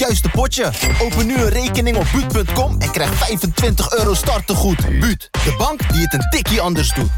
juiste potje. Open nu een rekening op Buut.com en krijg €25 startegoed. Buut, de bank die het een tikkie anders doet.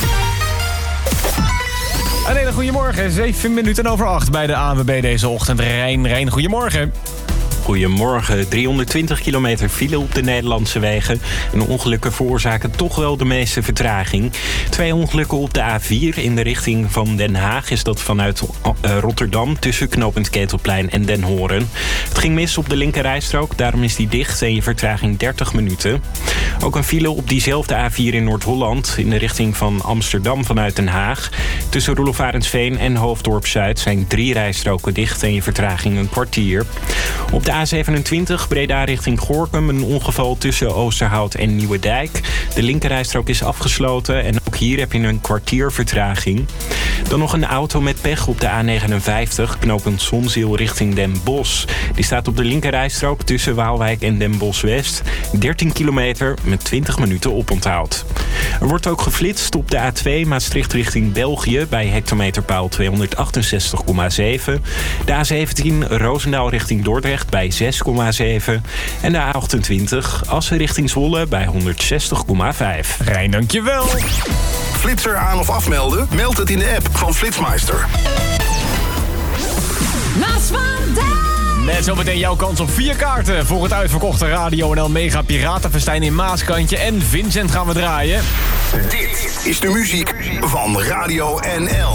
Een hele goedemorgen, 7:07 bij de ANWB deze ochtend. Rijn, goedemorgen. Goedemorgen, 320 kilometer file op de Nederlandse wegen. En ongelukken veroorzaken toch wel de meeste vertraging. 2 ongelukken op de A4 in de richting van Den Haag is dat vanuit Rotterdam tussen knooppunt Ketelplein en Den Horen. Het ging mis op de linkerrijstrook, daarom is die dicht en je vertraging 30 minuten. Ook een file op diezelfde A4 in Noord-Holland in de richting van Amsterdam vanuit Den Haag. Tussen Roelof Arendsveen en Hoofddorp Zuid zijn 3 rijstroken dicht en je vertraging een kwartier. Op de A27 Breda richting Gorinchem een ongeval tussen Oosterhout en Nieuwedijk. De linkerrijstrook is afgesloten en ook hier heb je een kwartier vertraging. Dan nog een auto met pech op de A59, knooppunt Zonzeel richting Den Bosch. Die staat op de linkerrijstrook tussen Waalwijk en Den Bosch West. 13 kilometer met 20 minuten oponthoud. Er wordt ook geflitst op de A2 Maastricht richting België bij hectometerpaal 268,7. De A17 Roosendaal richting Dordrecht bij 6,7. En de A28 Assen richting Zwolle bij 160,5. Rijn, dankjewel. Flitser aan of afmelden? Meld het in de app van Flitsmeister. Lars van Dijk. Net zometeen jouw kans op 4 kaarten voor het uitverkochte Radio NL Mega Piratenfestijn in Maaskantje. En Vincent gaan we draaien. Dit is de muziek van Radio NL.